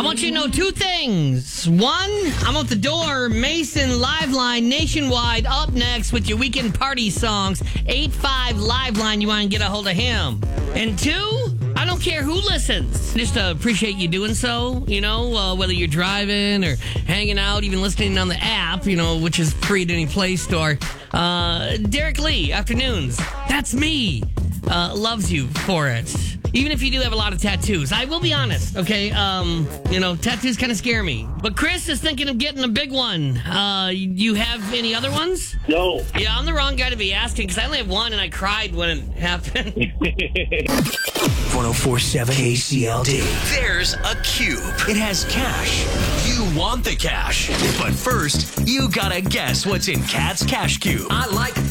I want you to know two things. One, I'm at the door. Mason Liveline Nationwide up next with your weekend party songs. 8-5 Liveline. You want to get a hold of him. And two, I don't care who listens. Just appreciate you doing so, whether you're driving or hanging out, even listening on the app, which is free at any Play Store. Derek Lee, afternoons. That's me. Loves you for it. Even if you do have a lot of tattoos. I will be honest, okay? Tattoos kind of scare me. But Chris is thinking of getting a big one. You have any other ones? No. Yeah, I'm the wrong guy to be asking because I only have one and I cried when it happened. 1047 KCLD. There's a cube. It has cash. You want the cash. But first, you gotta guess what's in Kat's Cash Cube. I like